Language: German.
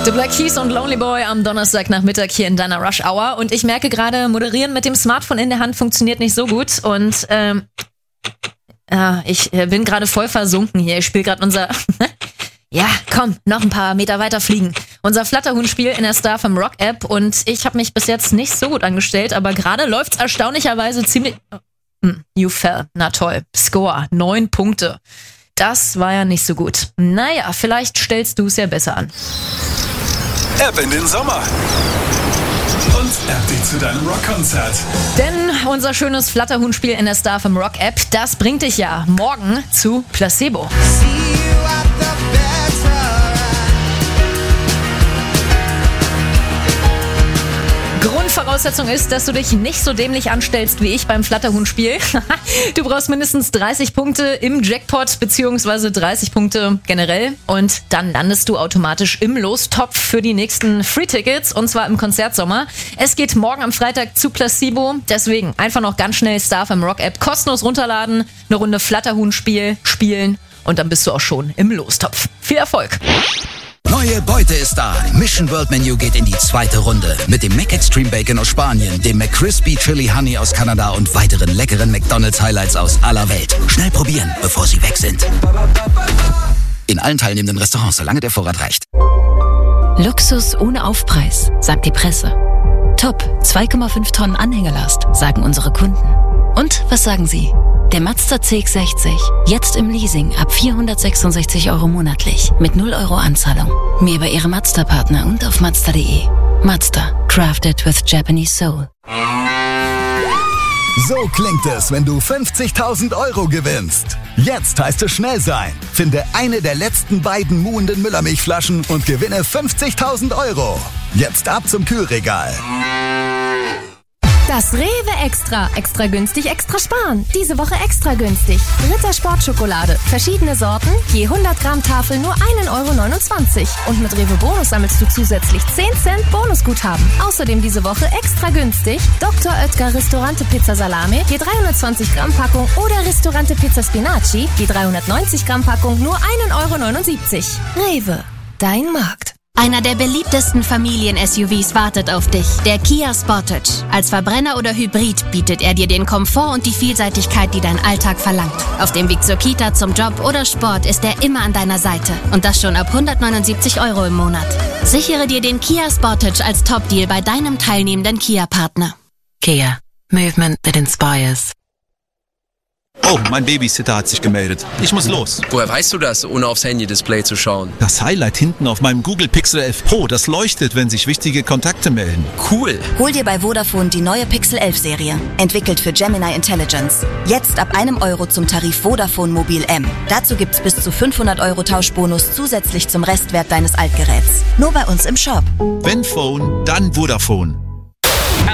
The Black Keys und Lonely Boy am Donnerstagnachmittag hier in deiner Rush Hour. Und ich merke gerade, moderieren mit dem Smartphone in der Hand funktioniert nicht so gut. Und ich bin gerade voll versunken hier. Ich spiele gerade unser... Ja, komm, noch ein paar Meter weiter fliegen. Unser Flatterhuhn-Spiel in der Star vom Rock App. Und ich habe mich bis jetzt nicht so gut angestellt, aber gerade läuft's erstaunlicherweise ziemlich... You fell. Na toll. Score. 9 Punkte. Das war ja nicht so gut. Naja, vielleicht stellst du es ja besser an. App in den Sommer. Und App dich zu deinem Rockkonzert. Denn unser schönes Flatterhuhn-Spiel in der Star vom Rock App, das bringt dich ja morgen zu Placebo. Grundvoraussetzung ist, dass du dich nicht so dämlich anstellst wie ich beim Flatterhuhn-Spiel. Du brauchst mindestens 30 Punkte im Jackpot, beziehungsweise 30 Punkte generell. Und dann landest du automatisch im Lostopf für die nächsten Free-Tickets, und zwar im Konzertsommer. Es geht morgen am Freitag zu Placebo. Deswegen einfach noch ganz schnell Star vom Rock App kostenlos runterladen, eine Runde Flatterhuhn-Spiel spielen und dann bist du auch schon im Lostopf. Viel Erfolg! Neue Beute ist da. Mission World Menu geht in die zweite Runde. Mit dem Mac Extreme Bacon aus Spanien, dem McCrispy Chili Honey aus Kanada und weiteren leckeren McDonald's Highlights aus aller Welt. Schnell probieren, bevor sie weg sind. In allen teilnehmenden Restaurants, solange der Vorrat reicht. Luxus ohne Aufpreis, sagt die Presse. Top, 2,5 Tonnen Anhängerlast, sagen unsere Kunden. Und was sagen Sie? Der Mazda CX-60, jetzt im Leasing ab 466 € monatlich, mit 0 € Anzahlung. Mehr bei Ihrem Mazda-Partner und auf Mazda.de. Mazda, crafted with Japanese soul. So klingt es, wenn du 50.000 € gewinnst. Jetzt heißt es schnell sein. Finde eine der letzten beiden muhenden Müllermilchflaschen und gewinne 50.000 €. Jetzt ab zum Kühlregal. Das Rewe Extra. Extra günstig, extra sparen. Diese Woche extra günstig. Ritter Sportschokolade. Verschiedene Sorten. Je 100 Gramm Tafel nur 1,29 €. Und mit Rewe Bonus sammelst du zusätzlich 10 Cent Bonusguthaben. Außerdem diese Woche extra günstig. Dr. Oetker Ristorante Pizza Salame. Je 320 Gramm Packung. Oder Ristorante Pizza Spinaci. Je 390 Gramm Packung nur 1,79 €. Rewe. Dein Markt. Einer der beliebtesten Familien-SUVs wartet auf dich, der Kia Sportage. Als Verbrenner oder Hybrid bietet er dir den Komfort und die Vielseitigkeit, die dein Alltag verlangt. Auf dem Weg zur Kita, zum Job oder Sport ist er immer an deiner Seite. Und das schon ab 179 € im Monat. Sichere dir den Kia Sportage als Top-Deal bei deinem teilnehmenden Kia-Partner. Kia. Movement that inspires. Oh, mein Babysitter hat sich gemeldet. Ich muss los. Woher weißt du das, ohne aufs Handy-Display zu schauen? Das Highlight hinten auf meinem Google Pixel 11 Pro, das leuchtet, wenn sich wichtige Kontakte melden. Cool. Hol dir bei Vodafone die neue Pixel 11 Serie. Entwickelt für Gemini Intelligence. Jetzt ab 1 € zum Tarif Vodafone Mobil M. Dazu gibt's bis zu 500 € Tauschbonus zusätzlich zum Restwert deines Altgeräts. Nur bei uns im Shop. Wenn Phone, dann Vodafone.